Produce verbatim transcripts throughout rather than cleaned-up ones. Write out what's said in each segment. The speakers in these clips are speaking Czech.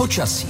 počasí.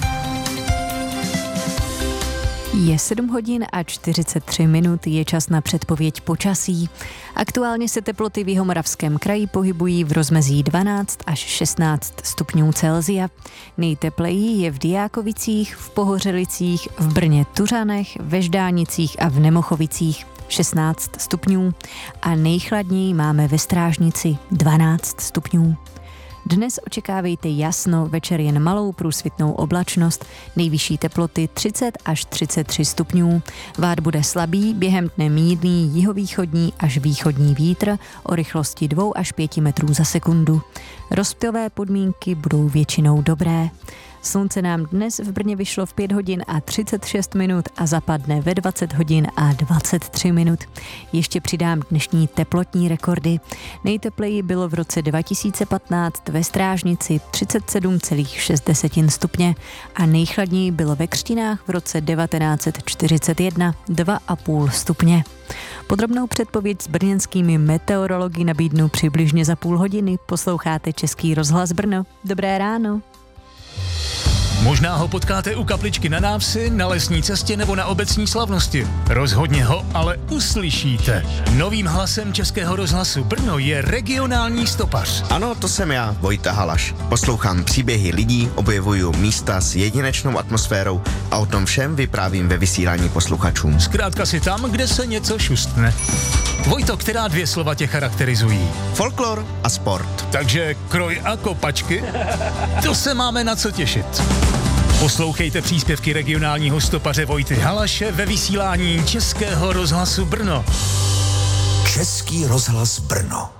Je sedm hodin a čtyřicet tři minut, je čas na předpověď počasí. Aktuálně se teploty v Jihomoravském kraji pohybují v rozmezí dvanáct až šestnáct stupňů Celsia. Nejtepleji je v Diákovicích, v Pohořelicích, v Brně Tuřanech, ve Ždánicích a v Nemochovicích šestnáct stupňů a nejchladněji máme ve Strážnici dvanáct stupňů. Dnes očekávejte jasno, večer jen malou průsvitnou oblačnost, nejvyšší teploty třicet až třicet tři stupňů. Vád bude slabý, během dne mírný jihovýchodní až východní vítr o rychlosti dva až pět metrů za sekundu. Rozptylové podmínky budou většinou dobré. Slunce nám dnes v Brně vyšlo v pět hodin a třicet šest minut a zapadne ve dvacet hodin a dvacet tři minut. Ještě přidám dnešní teplotní rekordy. Nejtepleji bylo v roce dva tisíce patnáct ve Strážnici třicet sedm celá šest stupně a nejchladněji bylo ve Křtinách v roce devatenáct set čtyřicet jedna dva a půl stupně. Podrobnou předpověď s brněnskými meteorology nabídnu přibližně za půl hodiny. Posloucháte Český rozhlas Brno. Dobré ráno. Možná ho potkáte u kapličky na návsi, na lesní cestě nebo na obecní slavnosti. Rozhodně ho ale uslyšíte. Novým hlasem Českého rozhlasu Brno je regionální stopař. Ano, to jsem já, Vojta Halaš. Poslouchám příběhy lidí, objevuju místa s jedinečnou atmosférou a o tom všem vyprávím ve vysílání posluchačům. Zkrátka si tam, kde se něco šustne. Vojto, která dvě slova tě charakterizují? Folklor a sport. Takže kroj a kopačky? To se máme na co těšit. Poslouchejte příspěvky regionálního stopaře Vojty Halaše ve vysílání Českého rozhlasu Brno. Český rozhlas Brno.